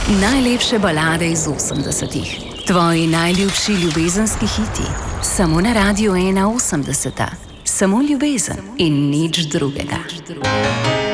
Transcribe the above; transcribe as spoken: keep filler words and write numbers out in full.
Najlepše balade iz osemdesetih. Tvoji najljubši ljubezenski hiti. Samo na Radiu ena osemdeseta. Samo ljubezen in nič drugega.